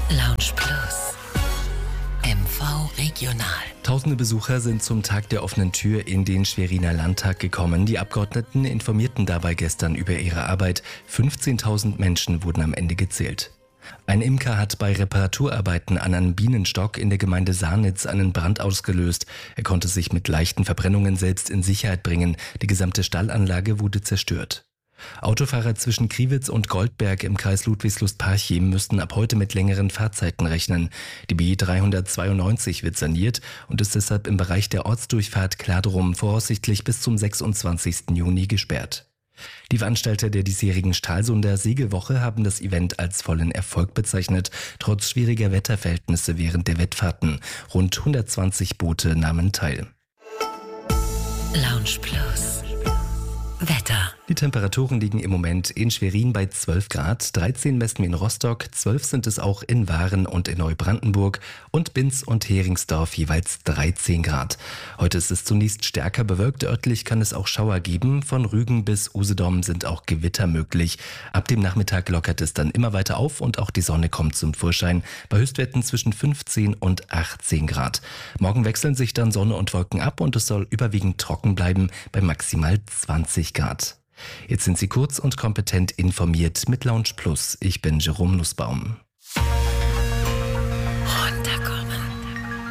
Lounge Plus, MV Regional. Tausende Besucher sind zum Tag der offenen Tür in den Schweriner Landtag gekommen. Die Abgeordneten informierten dabei gestern über ihre Arbeit. 15.000 Menschen wurden am Ende gezählt. Ein Imker hat bei Reparaturarbeiten an einem Bienenstock in der Gemeinde Sarnitz einen Brand ausgelöst. Er konnte sich mit leichten Verbrennungen selbst in Sicherheit bringen. Die gesamte Stallanlage wurde zerstört. Autofahrer zwischen Kriwitz und Goldberg im Kreis Ludwigslust-Parchim müssten ab heute mit längeren Fahrzeiten rechnen. Die B 392 wird saniert und ist deshalb im Bereich der Ortsdurchfahrt Kladrum voraussichtlich bis zum 26. Juni gesperrt. Die Veranstalter der diesjährigen Stralsunder Segelwoche haben das Event als vollen Erfolg bezeichnet, trotz schwieriger Wetterverhältnisse während der Wettfahrten. Rund 120 Boote nahmen teil. Lounge Plus, Wetter. Die Temperaturen liegen im Moment in Schwerin bei 12 Grad, 13 messen wir in Rostock, 12 sind es auch in Waren und in Neubrandenburg und Binz und Heringsdorf jeweils 13 Grad. Heute ist es zunächst stärker bewölkt, örtlich kann es auch Schauer geben. Von Rügen bis Usedom sind auch Gewitter möglich. Ab dem Nachmittag lockert es dann immer weiter auf und auch die Sonne kommt zum Vorschein bei Höchstwerten zwischen 15 und 18 Grad. Morgen wechseln sich dann Sonne und Wolken ab und es soll überwiegend trocken bleiben bei maximal 20 Grad. Jetzt sind Sie kurz und kompetent informiert mit Lounge Plus. Ich bin Jerome Nussbaum.